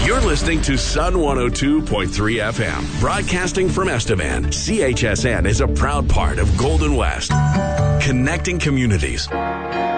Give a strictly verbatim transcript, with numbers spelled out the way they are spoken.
You're listening to Sun one oh two point three F M, broadcasting from Estevan. C H S N is a proud part of Golden West, connecting communities.